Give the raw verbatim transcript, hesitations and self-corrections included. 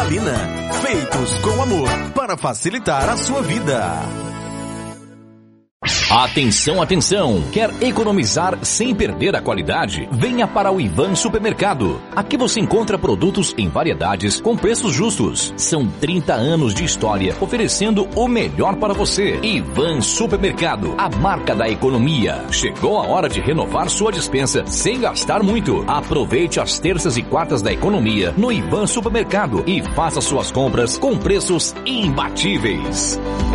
Londrina. Feitos com amor para facilitar a sua vida. Atenção, atenção! Quer economizar sem perder a qualidade? Venha para o Ivan Supermercado. Aqui você encontra produtos em variedades com preços justos. São trinta anos de história oferecendo o melhor para você. Ivan Supermercado, a marca da economia. Chegou a hora de renovar sua despensa sem gastar muito. Aproveite as terças e quartas da economia no Ivan Supermercado e faça suas compras com preços imbatíveis.